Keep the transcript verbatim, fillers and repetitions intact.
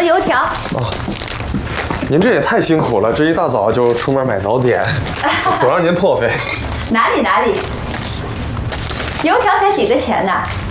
油条。 哦，您这也太辛苦了，这一大早就出门买早点，总让您破费。 哪里哪里，油条才几个钱呢？